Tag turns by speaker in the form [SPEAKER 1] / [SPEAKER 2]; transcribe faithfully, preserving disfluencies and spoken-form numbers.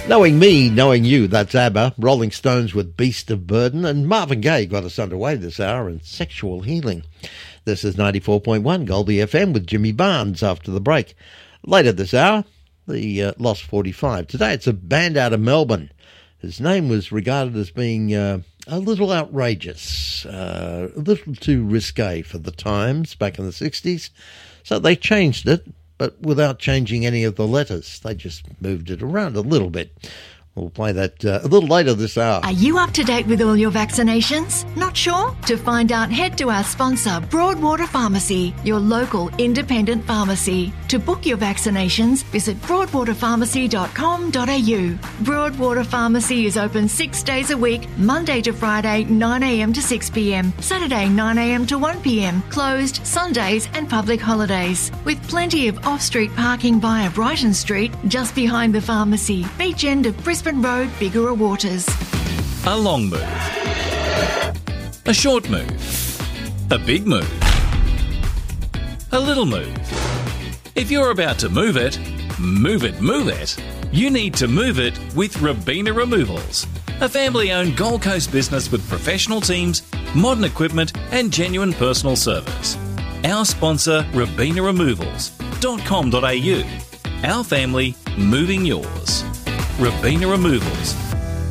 [SPEAKER 1] Knowing me, knowing you, that's ABBA, Rolling Stones with Beast of Burden, and Marvin Gaye got us underway this hour in Sexual Healing. This is ninety-four point one Goldie F M with Jimmy Barnes after the break. Later this hour, the uh, Lost forty-five. Today it's a band out of Melbourne. His name was regarded as being uh, a little outrageous, uh, a little too risque for the times back in the sixties, so they changed it, but without changing any of the letters. They just moved it around a little bit. We'll play that uh, a little later this hour.
[SPEAKER 2] Are you up to date with all your vaccinations? Not sure? To find out, head to our sponsor, Broadwater Pharmacy, your local independent pharmacy. To book your vaccinations, visit broadwater pharmacy dot com dot a u. Broadwater Pharmacy is open six days a week, Monday to Friday, nine a m to six p m, Saturday, nine a m to one p m, closed Sundays and public holidays. With plenty of off-street parking via Brighton Street, just behind the pharmacy, beach end of Brisbane Road, Bigara Waters.
[SPEAKER 3] A long move. A short move. A big move. A little move. If you're about to move it, move it, move it, you need to move it with Robina Removals, a family-owned Gold Coast business with professional teams, modern equipment and genuine personal service. Our sponsor, robina removals dot com dot a u. Our family, moving yours. robina removals